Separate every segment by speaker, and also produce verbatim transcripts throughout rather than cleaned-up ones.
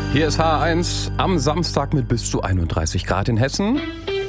Speaker 1: Hier ist H eins am Samstag mit bis zu einunddreißig Grad in Hessen.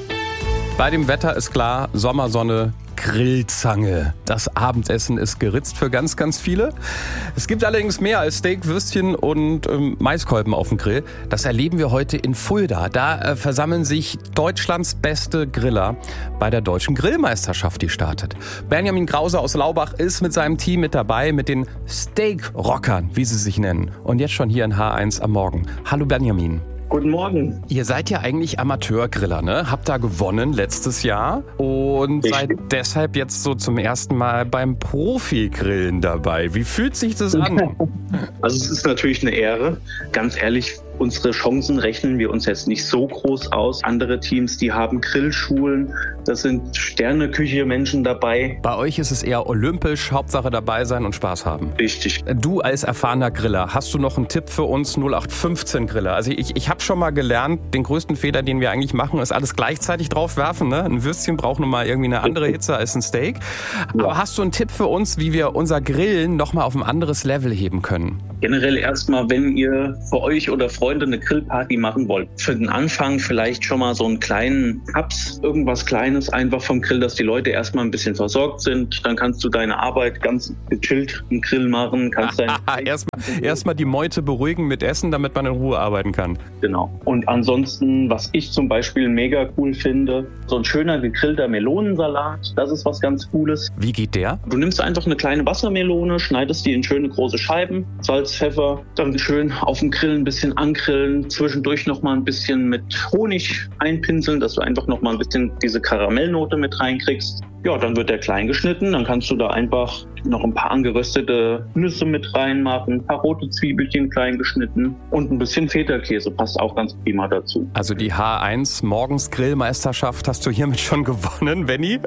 Speaker 1: Bei dem Wetter ist klar, Sommersonne, Grillzange. Das Abendessen ist geritzt für ganz, ganz viele. Es gibt allerdings mehr als Steak, Würstchen und ähm, Maiskolben auf dem Grill. Das erleben wir heute in Fulda. Da äh, versammeln sich Deutschlands beste Griller bei der Deutschen Grillmeisterschaft, die startet. Benjamin Krause aus Laubach ist mit seinem Team mit dabei, mit den Steak-Rockern, wie sie sich nennen. Und jetzt schon hier in H eins am Morgen. Hallo Benjamin.
Speaker 2: Guten Morgen.
Speaker 1: Ihr seid ja eigentlich Amateurgriller, ne? Habt da gewonnen letztes Jahr und
Speaker 2: Richtig.
Speaker 1: seid deshalb jetzt so zum ersten Mal beim Profi-Grillen dabei. Wie fühlt sich das an?
Speaker 2: Also es ist natürlich eine Ehre. Ganz ehrlich, unsere Chancen rechnen wir uns jetzt nicht so groß aus. Andere Teams, die haben Grillschulen, das sind Sterne-Küche-Menschen dabei.
Speaker 1: Bei euch ist es eher olympisch, Hauptsache dabei sein und Spaß haben.
Speaker 2: Richtig.
Speaker 1: Du als erfahrener Griller, hast du noch einen Tipp für uns null acht fünfzehn Griller? Also ich, ich habe schon mal gelernt, den größten Fehler, den wir eigentlich machen, ist alles gleichzeitig drauf werfen. Ne? Ein Würstchen braucht nun mal irgendwie eine andere Hitze als ein Steak. Aber ja. Hast du einen Tipp für uns, wie wir unser Grillen noch mal auf ein anderes Level heben können?
Speaker 2: Generell erstmal, wenn ihr für euch oder Freunde eine Grillparty machen wollt, für den Anfang vielleicht schon mal so einen kleinen Cups, irgendwas Kleines einfach vom Grill, dass die Leute erstmal ein bisschen versorgt sind. Dann kannst du deine Arbeit ganz gechillt im Grill machen. Kannst
Speaker 1: erstmal erstmal die Meute beruhigen mit Essen, damit man in Ruhe arbeiten kann.
Speaker 2: Genau. Und ansonsten, was ich zum Beispiel mega cool finde, so ein schöner gegrillter Melonensalat, das ist was ganz Cooles.
Speaker 1: Wie geht der?
Speaker 2: Du nimmst einfach eine kleine Wassermelone, schneidest die in schöne große Scheiben, Salz, Pfeffer, dann schön auf dem Grill ein bisschen angrillen, zwischendurch noch mal ein bisschen mit Honig einpinseln, dass du einfach noch mal ein bisschen diese Karamellnote mit reinkriegst. Ja, dann wird der klein geschnitten, dann kannst du da einfach noch ein paar angeröstete Nüsse mit reinmachen, ein paar rote Zwiebelchen klein geschnitten und ein bisschen Feta-Käse, passt auch ganz prima dazu.
Speaker 1: Also die H eins Morgens Grillmeisterschaft hast du hiermit schon gewonnen, Benni.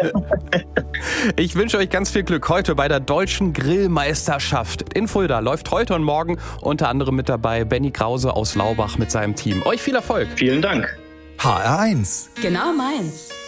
Speaker 1: Ich wünsche euch ganz viel Glück heute bei der Deutschen Grillmeisterschaft in Fulda. Läuft heute und morgen unter anderem mit dabei Benni Krause aus Laubach mit seinem Team. Euch viel Erfolg.
Speaker 2: Vielen Dank.
Speaker 3: H R eins.
Speaker 4: Genau meins.